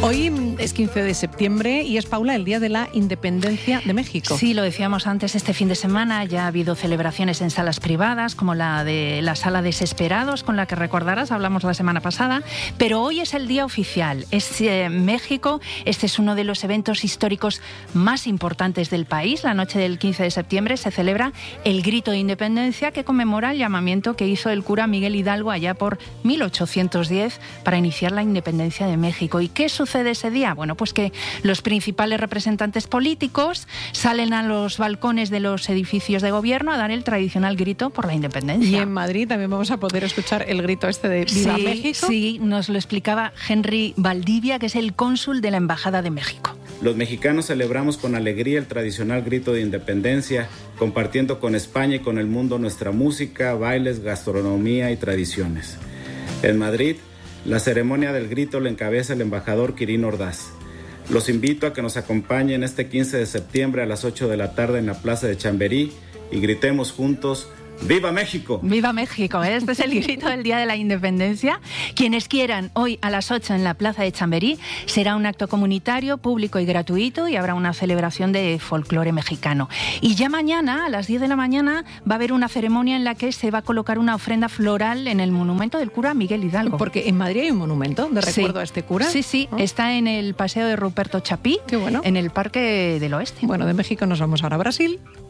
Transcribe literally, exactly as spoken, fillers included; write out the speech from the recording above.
Hoy es quince de septiembre y es, Paula, el Día de la Independencia de México. Sí, lo decíamos antes, este fin de semana ya ha habido celebraciones en salas privadas, como la de la Sala Desesperados, con la que recordarás, hablamos la semana pasada, pero hoy es el día oficial. Es eh, México, este es uno de los eventos históricos más importantes del país. La noche del quince de septiembre se celebra el Grito de Independencia, que conmemora el llamamiento que hizo el cura Miguel Hidalgo allá por mil ochocientos diez para iniciar la independencia de México. ¿Y qué sucede ese día? Bueno, pues que los principales representantes políticos salen a los balcones de los edificios de gobierno a dar el tradicional grito por la independencia. Y en Madrid también vamos a poder escuchar el grito este de ¡Viva sí, México! Sí, nos lo explicaba Henry Valdivia, que es el cónsul de la Embajada de México. Los mexicanos celebramos con alegría el tradicional grito de independencia, compartiendo con España y con el mundo nuestra música, bailes, gastronomía y tradiciones. En Madrid, la ceremonia del grito la encabeza el embajador Quirino Ordaz. Los invito a que nos acompañen este quince de septiembre a las ocho de la tarde en la Plaza de Chamberí y gritemos juntos: ¡Viva México! ¡Viva México! Este es el grito del Día de la Independencia. Quienes quieran, hoy a las ocho en la Plaza de Chamberí, será un acto comunitario, público y gratuito, y habrá una celebración de folclore mexicano. Y ya mañana, a las diez de la mañana, va a haber una ceremonia en la que se va a colocar una ofrenda floral en el monumento del cura Miguel Hidalgo. Porque en Madrid hay un monumento de recuerdo sí. a este cura. Sí, sí, ¿Oh? Está en el Paseo de Ruperto Chapí, Qué bueno. en el Parque del Oeste. Bueno, de México nos vamos ahora a Brasil.